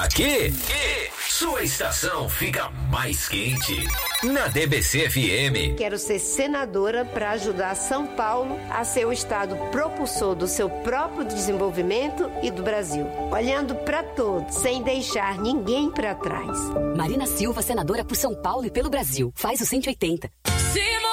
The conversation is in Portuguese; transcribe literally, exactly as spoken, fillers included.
Aqui, sua estação fica mais quente. Na D B C F M. Quero ser senadora para ajudar São Paulo a ser o estado propulsor do seu próprio desenvolvimento e do Brasil. Olhando para todos, sem deixar ninguém para trás. Marina Silva, senadora por São Paulo e pelo Brasil. Faz o cento e oitenta.